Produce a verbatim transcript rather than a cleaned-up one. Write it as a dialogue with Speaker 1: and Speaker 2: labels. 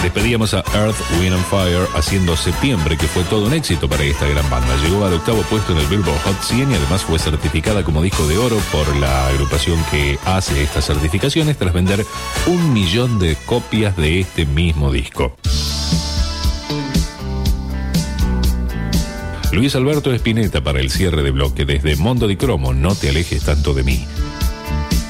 Speaker 1: Despedíamos a Earth, Wind and Fire haciendo Septiembre, que fue todo un éxito para esta gran banda. Llegó al octavo puesto en el Billboard Hot cien y además fue certificada como disco de oro por la agrupación que hace estas certificaciones tras vender un millón de copias de este mismo disco. Luis Alberto Spinetta para el cierre de bloque desde Mondo di Cromo, No te alejes tanto de mí.